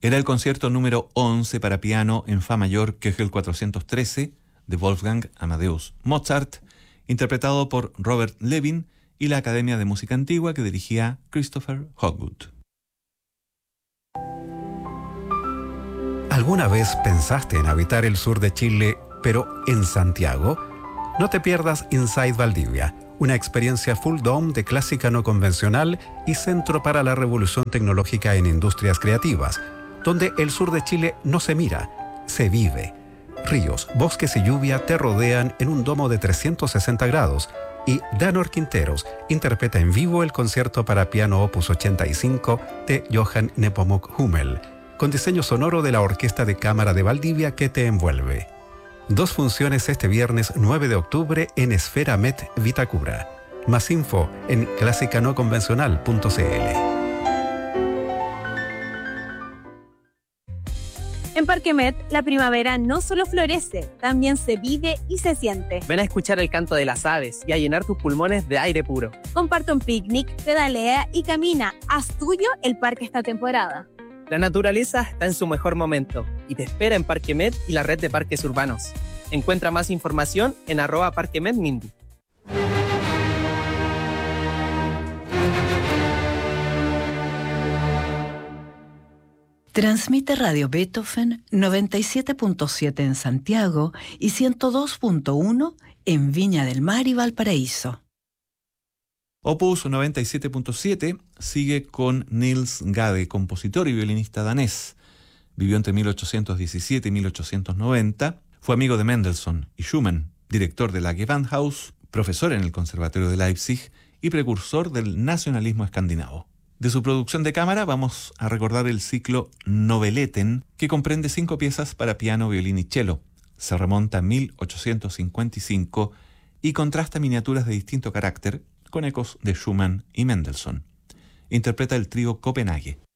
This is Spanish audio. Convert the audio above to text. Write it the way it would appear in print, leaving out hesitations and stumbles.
Era el concierto número 11 para piano en fa mayor Köchel 413 de Wolfgang Amadeus Mozart, interpretado por Robert Levin y la Academia de Música Antigua que dirigía Christopher Hogwood. ¿Alguna vez pensaste en habitar el sur de Chile, pero en Santiago? No te pierdas Inside Valdivia, una experiencia full dome de clásica no convencional y centro para la revolución tecnológica en industrias creativas, donde el sur de Chile no se mira, se vive. Ríos, bosques y lluvia te rodean en un domo de 360 grados y Danor Quinteros interpreta en vivo el concierto para piano opus 85 de Johann Nepomuk Hummel, con diseño sonoro de la Orquesta de Cámara de Valdivia que te envuelve. 2 funciones este viernes 9 de octubre en Esfera Met Vitacura. Más info en clásicanoconvencional.cl. En Parque Met, la primavera no solo florece, también se vive y se siente. Ven a escuchar el canto de las aves y a llenar tus pulmones de aire puro. Comparte un picnic, pedalea y camina. Haz tuyo el parque esta temporada. La naturaleza está en su mejor momento y te espera en Parque Met y la red de parques urbanos. Encuentra más información en @parquemetmindy. Transmite Radio Beethoven 97.7 en Santiago y 102.1 en Viña del Mar y Valparaíso. Opus 97.7 sigue con Niels Gade, compositor y violinista danés. Vivió entre 1817 y 1890. Fue amigo de Mendelssohn y Schumann, director de la Gewandhaus, profesor en el Conservatorio de Leipzig y precursor del nacionalismo escandinavo. De su producción de cámara vamos a recordar el ciclo Noveletten, que comprende 5 piezas para piano, violín y cello. Se remonta a 1855 y contrasta miniaturas de distinto carácter con ecos de Schumann y Mendelssohn. Interpreta el trío Copenhague.